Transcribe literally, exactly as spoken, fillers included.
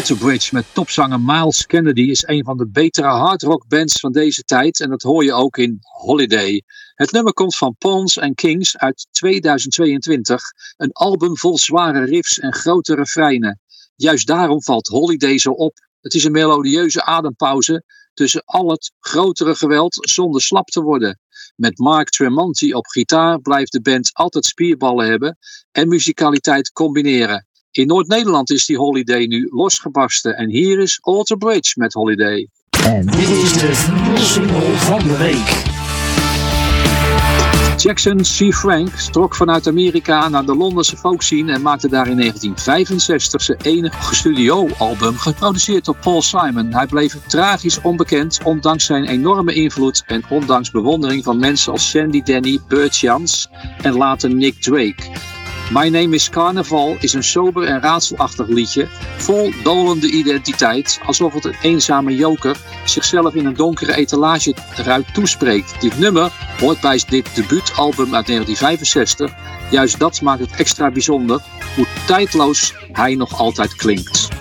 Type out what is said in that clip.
Alter Bridge met topzanger Miles Kennedy is een van de betere hardrockbands van deze tijd en dat hoor je ook in Holiday. Het nummer komt van Pawns and Kings uit tweeduizend tweeëntwintig, een album vol zware riffs en grote refreinen. Juist daarom valt Holiday zo op. Het is een melodieuze adempauze tussen al het grotere geweld zonder slap te worden. Met Mark Tremonti op gitaar blijft de band altijd spierballen hebben en muzikaliteit combineren. In Noord-Nederland is die Holiday nu losgebarsten en hier is Alter Bridge met Holiday. En dit is de single van de week. Jackson C. Frank trok vanuit Amerika naar de Londense folkscene en maakte daar in negentien vijfenzestig zijn enige studioalbum, geproduceerd door Paul Simon. Hij bleef tragisch onbekend, ondanks zijn enorme invloed en ondanks bewondering van mensen als Sandy Denny, Bert Jansch en later Nick Drake. My Name is Carnival is een sober en raadselachtig liedje, vol dolende identiteit, alsof het een eenzame joker zichzelf in een donkere etalageruit toespreekt. Dit nummer hoort bij dit debuutalbum uit negentien vijfenzestig. Juist dat maakt het extra bijzonder, hoe tijdloos hij nog altijd klinkt.